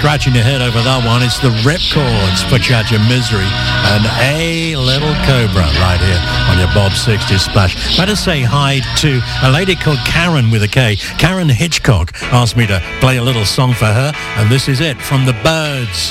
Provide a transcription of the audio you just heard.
scratching your head over that one. It's the Ripcords for Chat Your Misery and A Little Cobra right here on your Bob 60s Splash. Better say hi to a lady called Karen with a K. Karen Hitchcock asked me to play a little song for her, and this is it from the Birds.